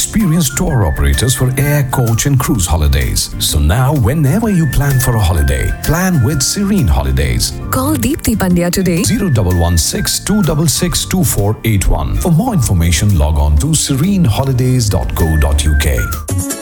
experienced tour operators for air, coach and cruise holidays. So now whenever you plan for a holiday, plan with Serene Holidays. Call Deepthi Pandya today. 0116 266 2481. For more information, log on to sereneholidays.co.uk.